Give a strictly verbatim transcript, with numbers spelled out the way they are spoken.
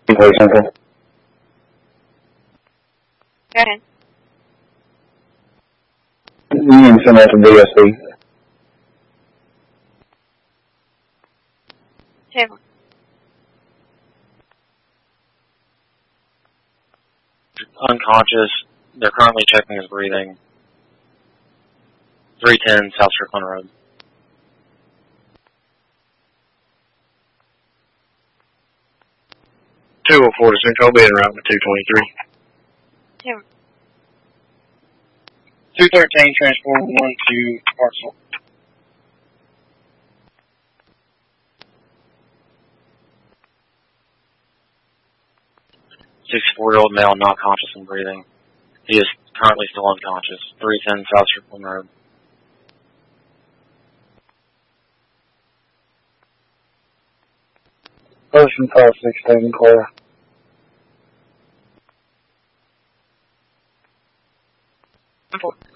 Very simple. Go ahead. You can send that to D S C. Table. Unconscious. They're currently checking his breathing. three ten South Strickland Road. two oh four to Central, being route with two twenty-three. Table. two thirteen, transport one to Parksville. sixty-four-year-old male, not conscious and breathing. He is currently still unconscious. three ten South Strickland Road. Ocean five sixteen, clear. Four.